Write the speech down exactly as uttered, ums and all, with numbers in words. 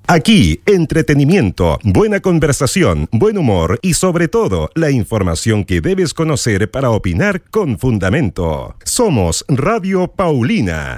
Aquí, entretenimiento, buena conversación, buen humor y sobre todo, la información que debes conocer para opinar con fundamento. Somos Radio Paulina.